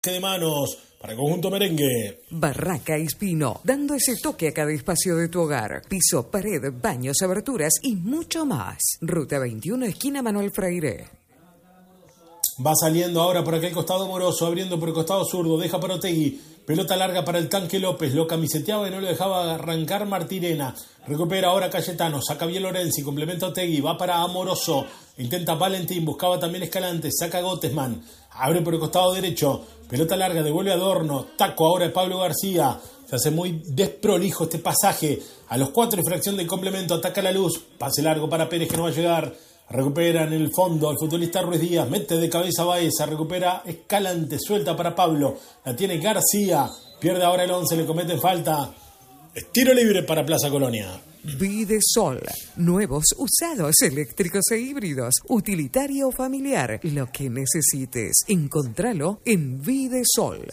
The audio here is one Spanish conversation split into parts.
de manos para el conjunto merengue. Barraca Espino, dando ese toque a cada espacio de tu hogar. Piso, pared, baños, aberturas y mucho más. Ruta 21, esquina Manuel Freire. Va saliendo ahora por aquel costado Moroso, abriendo por el costado zurdo, deja para Otegui. Pelota larga para el Tanque López, lo camiseteaba y no lo dejaba arrancar Martirena. Recupera ahora Cayetano, saca bien Lorenzi, complementa Otegui, va para Amoroso. Intenta Valentín, buscaba también Escalante, saca Gottesman. Abre por el costado derecho, pelota larga, devuelve Adorno. Taco ahora de Pablo García. Se hace muy desprolijo este pasaje. A los 4 y fracción del complemento, ataca la luz. Pase largo para Pérez que no va a llegar. Recupera en el fondo el futbolista Ruiz Díaz, mete de cabeza Baeza, recupera Escalante, suelta para Pablo, la tiene García, pierde ahora el 11, le cometen falta. Tiro libre para Plaza Colonia. Videsol, nuevos, usados, eléctricos e híbridos, utilitario o familiar, lo que necesites, encontralo en Videsol.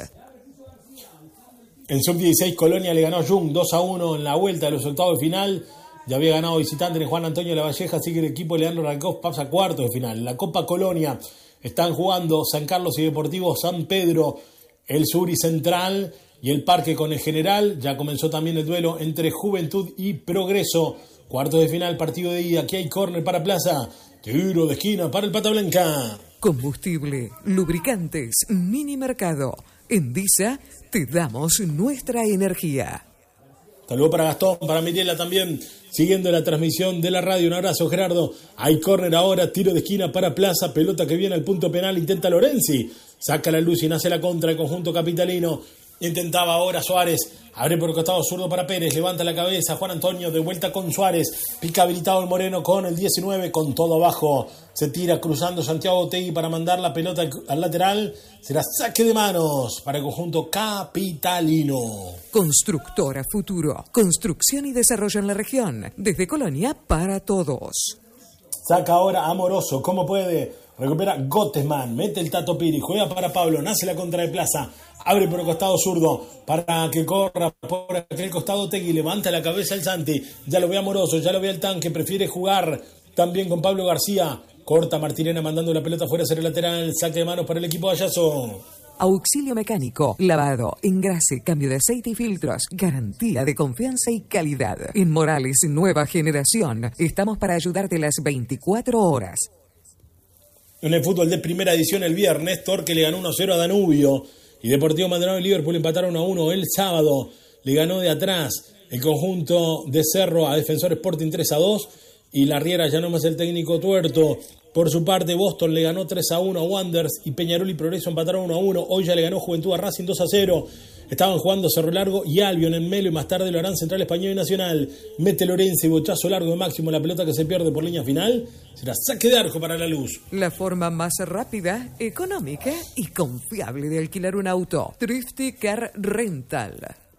En sub-16 Colonia le ganó a Jung 2-1 en la vuelta de los octavos de final. Ya había ganado visitante en Juan Antonio Lavalleja, así que el equipo de Leandro Rancós pasa a cuartos de final. En la Copa Colonia están jugando San Carlos y Deportivo San Pedro, el Sur y Central y el Parque con el General. Ya comenzó también el duelo entre Juventud y Progreso. Cuartos de final, partido de ida. Aquí hay córner para Plaza. Tiro de esquina para el Pata Blanca. Combustible, lubricantes, mini mercado. En Visa te damos nuestra energía. Saludos para Gastón, para Mirela también, siguiendo la transmisión de la radio. Un abrazo, Gerardo. Hay córner ahora, tiro de esquina para Plaza, pelota que viene al punto penal, intenta Lorenzi, saca la luz y nace la contra el conjunto capitalino. Intentaba ahora Suárez, abre por el costado zurdo para Pérez, levanta la cabeza Juan Antonio, de vuelta con Suárez, pica habilitado el Moreno con el 19, con todo abajo, se tira cruzando Santiago Otegui para mandar la pelota al lateral, será saque de manos para el conjunto capitalino. Constructora Futuro, construcción y desarrollo en la región, desde Colonia para todos. Saca ahora Amoroso, ¿cómo puede? Recupera Gottesman, mete el Tato Piri, juega para Pablo, nace la contra de Plaza, abre por el costado zurdo para que corra por aquel costado Tegui, levanta la cabeza el Santi, ya lo ve Amoroso, ya lo ve el Tanque, prefiere jugar también con Pablo García, corta Martirena mandando la pelota fuera hacia el lateral, saque de manos para el equipo de Ayazo. Auxilio mecánico, lavado, engrase, cambio de aceite y filtros, garantía de confianza y calidad. En Morales, nueva generación, estamos para ayudarte las 24 horas. En el fútbol de primera edición el viernes, Torque le ganó 1-0 a Danubio y Deportivo Maldonado y Liverpool empataron 1-1 el sábado. Le ganó de atrás el conjunto de Cerro a Defensor Sporting 3-2 y la Riera ya no más el técnico tuerto. Por su parte, Boston le ganó 3-1 a Wanderers y Peñarol y Progreso empataron 1-1. Hoy ya le ganó Juventud a Racing 2-0. Estaban jugando Cerro Largo y Albion en Melo y más tarde lo harán Central Español y Nacional. Mete Lorenzi, bochazo largo de Máximo, la pelota que se pierde por línea final. Será saque de arco para la luz. La forma más rápida, económica y confiable de alquilar un auto. Thrifty Car Rental.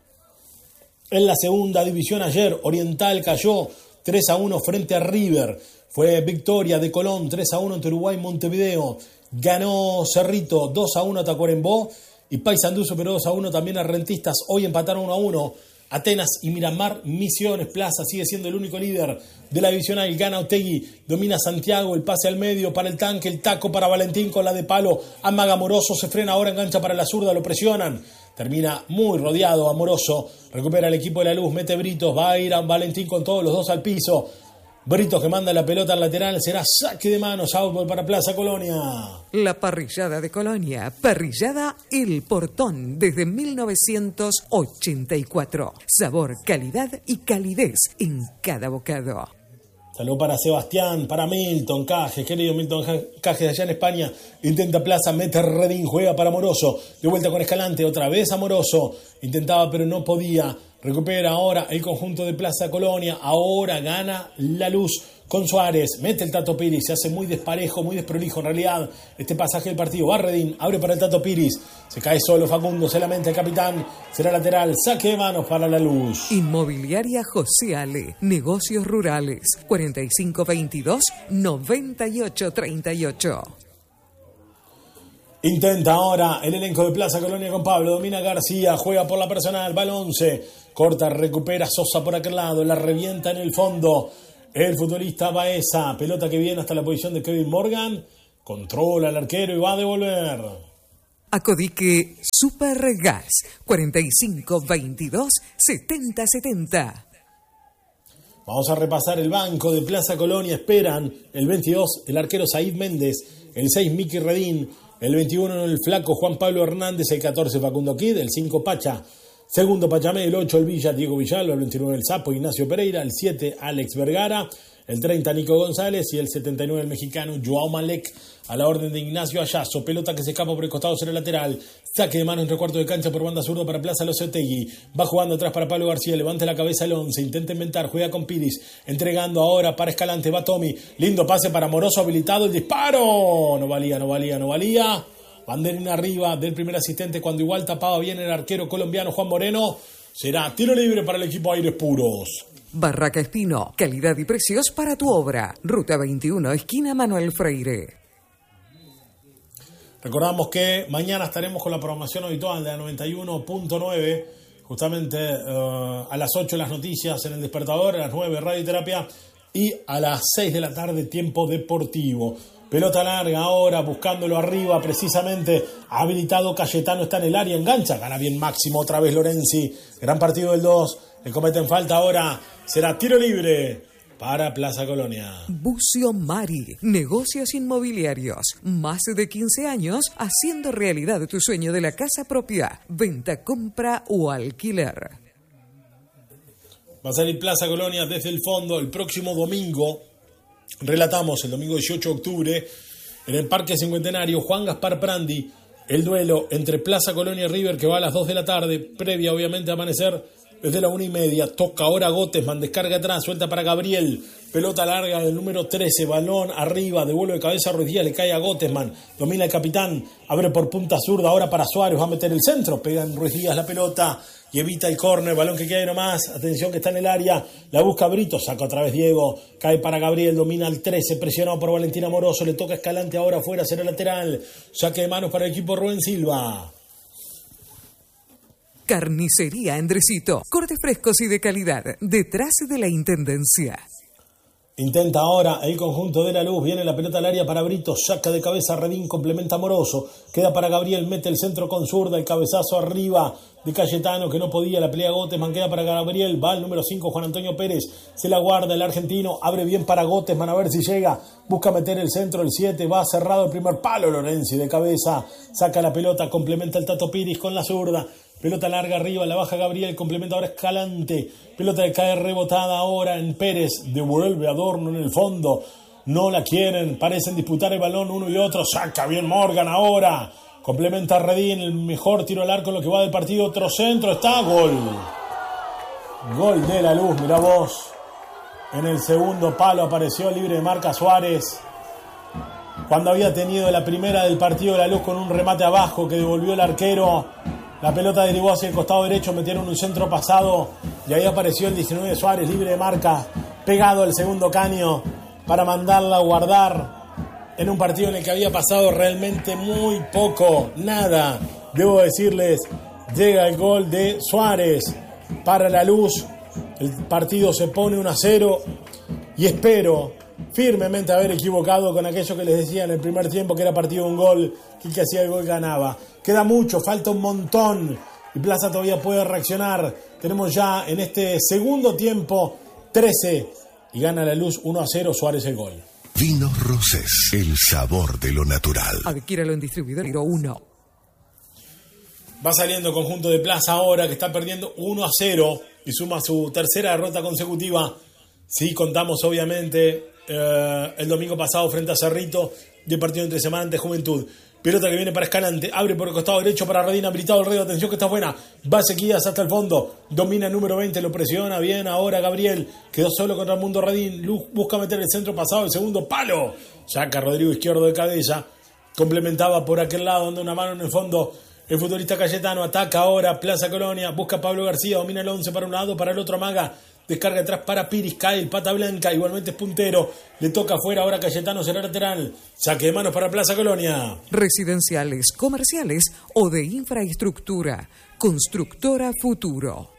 En la segunda división ayer, Oriental cayó 3-1 frente a River. Fue victoria de Colón 3-1 ante Uruguay Montevideo. Ganó Cerrito 2-1 a Tacuarembó. Y Paysandú superó 2-1 también a Rentistas. Hoy empataron 1-1 Atenas y Miramar. Misiones Plaza sigue siendo el único líder de la divisional. Gana Otegui, domina Santiago, el pase al medio para el Tanque, el taco para Valentín con la de palo. Amaga Amoroso, se frena ahora, engancha para la zurda, lo presionan. Termina muy rodeado Amoroso. Recupera el equipo de la luz, mete Britos, va a ir a Valentín con todos los dos al piso. Britos que manda la pelota al lateral, será saque de manos, outball para Plaza Colonia. La parrillada de Colonia, parrillada El Portón, desde 1984. Sabor, calidad y calidez en cada bocado. Saludos para Sebastián, para Milton Cajes, querido Milton Cajes de allá en España. Intenta Plaza, mete Redín, juega para Amoroso. De vuelta con Escalante, otra vez Amoroso. Intentaba pero no podía. Recupera ahora el conjunto de Plaza Colonia. Ahora gana la luz con Suárez. Mete el Tato Piris. Se hace muy desparejo, muy desprolijo en realidad este pasaje del partido. Barredín abre para el Tato Piris. Se cae solo Facundo. Se lamenta el capitán. Será lateral. Saque de manos para la luz. Inmobiliaria José Ale. Negocios rurales. 4522-9838. Intenta ahora el elenco de Plaza Colonia con Pablo. Domina García. Juega por la personal. Va al 11. Corta, recupera Sosa por aquel lado. La revienta en el fondo. El futbolista Baeza. Pelota que viene hasta la posición de Kevin Morgan. Controla al arquero y va a devolver. Acodique Supergas 45 22 70 70. Vamos a repasar el banco de Plaza Colonia. Esperan el 22, el arquero Said Méndez, el 6, Miki Redín, el 21, el flaco Juan Pablo Hernández, el 14, Facundo Kid, el 5, Pacha, segundo Pachamé, el 8, el Villa, Diego Villalba, el 29, el Sapo, Ignacio Pereira, el 7, Alex Vergara, el 30, Nico González y el 79, el mexicano Joao Malek, a la orden de Ignacio Ayazo. Pelota que se escapa por el costado sobre el lateral. Saque de mano entre cuartos de cancha por banda zurdo para Plaza Locetegui. Va jugando atrás para Pablo García. Levanta la cabeza el 11. Intenta inventar. Juega con Piris. Entregando ahora para Escalante. Va Tommy. Lindo pase para Moroso. Habilitado el disparo. No valía. Banderín arriba del primer asistente cuando igual tapaba bien el arquero colombiano Juan Moreno. Será tiro libre para el equipo Aires Puros. Barraca Espino. Calidad y precios para tu obra. Ruta 21, esquina Manuel Freire. Recordamos que mañana estaremos con la programación habitual de la 91.9, justamente a las 8 las noticias en El Despertador, a las 9 Radioterapia y a las 6 de la tarde Tiempo Deportivo. Pelota larga ahora, buscándolo arriba, precisamente habilitado Cayetano, está en el área, engancha, gana bien Máximo, otra vez Lorenzi, gran partido del 2, le cometen falta ahora, será tiro libre para Plaza Colonia. Bucio Mari, negocios inmobiliarios, más de 15 años haciendo realidad tu sueño de la casa propia, venta, compra o alquiler. Va a salir Plaza Colonia desde el fondo el próximo domingo. Relatamos el domingo 18 de octubre en el Parque Cincuentenario Juan Gaspar Prandi, el duelo entre Plaza Colonia y River que va a las 2 de la tarde, previa obviamente a amanecer desde la 1:30. Toca ahora Gottesman, descarga atrás, suelta para Gabriel, pelota larga del número 13, balón arriba, devuelve de cabeza a Ruiz Díaz, le cae a Gottesman, domina el capitán, abre por punta zurda ahora para Suárez, va a meter el centro, pega en Ruiz Díaz la pelota y evita el córner, balón que queda ahí nomás, atención que está en el área, la busca Brito, saca otra vez Diego, cae para Gabriel, domina el 13, presionado por Valentín Amoroso, le toca Escalante ahora afuera, será lateral, saque de manos para el equipo Rubén Silva. Carnicería Endrecito, cortes frescos y de calidad, detrás de la Intendencia. Intenta ahora el conjunto de La Luz, viene la pelota al área para Brito, saca de cabeza Redín, complementa Amoroso, queda para Gabriel, mete el centro con zurda, el cabezazo arriba de Cayetano que no podía, la pelea Gottesman, queda para Gabriel, va el número 5 Juan Antonio Pérez, se la guarda el argentino, abre bien para Gottesman a ver si llega, busca meter el centro, el 7, va cerrado el primer palo, Lorenzi de cabeza, saca la pelota, complementa el Tato Piris con la zurda. Pelota larga arriba, la baja Gabriel, complementa ahora Escalante. Pelota que cae rebotada ahora en Pérez. Devuelve Adorno en el fondo. No la quieren, parecen disputar el balón uno y otro. Saca bien Morgan ahora. Complementa Redín, el mejor tiro al arco en lo que va del partido. Otro centro, está, gol. Gol de La Luz, mirá vos. En el segundo palo apareció libre de marca Suárez. Cuando había tenido la primera del partido de La Luz con un remate abajo que devolvió el arquero. La pelota derivó hacia el costado derecho, metieron un centro pasado y ahí apareció el 19 Suárez, libre de marca, pegado al segundo caño para mandarla a guardar en un partido en el que había pasado realmente muy poco, nada. Debo decirles, llega el gol de Suárez para La Luz, el partido se pone 1-0 y espero firmemente haber equivocado con aquello que les decía en el primer tiempo, que era partido de un gol, que el que hacía el gol ganaba. Queda mucho, falta un montón y Plaza todavía puede reaccionar. Tenemos ya en este segundo tiempo 13 y gana La Luz 1-0, Suárez el gol. Vinos Rosés, el sabor de lo natural. Adquiéralo en distribuidor 1. Va saliendo conjunto de Plaza ahora que está perdiendo 1-0 y suma su tercera derrota consecutiva. Sí, contamos obviamente el domingo pasado frente a Cerrito de partido entre semana ante Juventud. Pelota que viene para Escalante, abre por el costado derecho para Redín, habilitado el Rey, atención que está buena, va Sequías hasta el fondo, domina el número 20, lo presiona bien ahora Gabriel, quedó solo contra el Mundo Redín, busca meter el centro pasado, el segundo palo, saca Rodrigo izquierdo de cabeza, complementaba por aquel lado, dando una mano en el fondo, el futbolista Cayetano, ataca ahora Plaza Colonia, busca a Pablo García, domina el 11 para un lado, para el otro amaga, descarga atrás para Piris, cae el pata blanca, igualmente es puntero, le toca afuera ahora Cayetano, será lateral, saque de manos para Plaza Colonia. Residenciales, comerciales o de infraestructura, Constructora Futuro.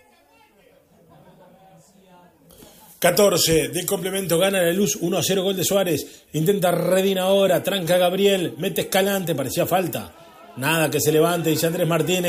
14 del complemento, gana La Luz 1-0, gol de Suárez, intenta Redín ahora, tranca Gabriel, mete Escalante, parecía falta, Nada, que se levante. Y Andrés Martínez.